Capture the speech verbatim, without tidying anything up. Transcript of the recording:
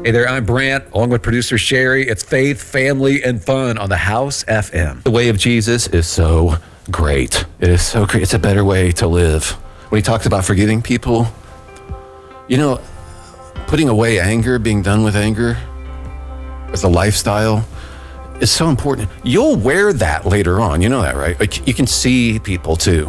Hey there, I'm Brant, along with producer Sherry. It's faith, family, and fun on the House F M. The way of Jesus is so great. It is so great. It's a better way to live. When he talks about forgiving people, you know, putting away anger, being done with anger as a lifestyle is so important. You'll wear that later on. You know that, right? Like, you can see people too.